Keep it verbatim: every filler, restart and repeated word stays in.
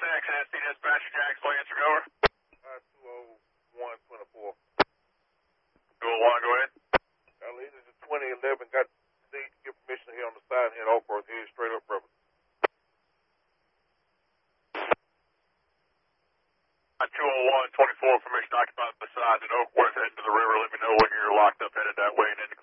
Access, C Dispatcher Jacksonville, answer, go over. Uh, two oh one twenty-four. two oh one, go ahead. Uh, this is twenty eleven. Got need to get permission here on the side here at Oakworth, head straight up, brother. two oh one twenty-four, permission occupied the side at Oakworth, heading to the river. Let me know when you're locked up, headed that way and into